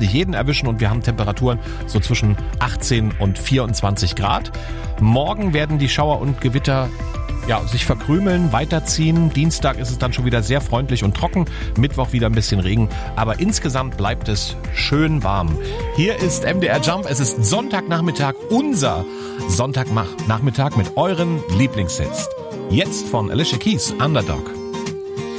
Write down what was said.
nicht jeden erwischen und wir haben Temperaturen so zwischen 18 und 24 Grad. Morgen werden die Schauer und Gewitter sich verkrümeln, weiterziehen. Dienstag ist es dann schon wieder sehr freundlich und trocken. Mittwoch wieder ein bisschen Regen. Aber insgesamt bleibt es schön warm. Hier ist MDR Jump. Es ist Sonntagnachmittag, unser Sonntagnachmittag mit euren Lieblingssets. Jetzt von Alicia Keys, Underdog.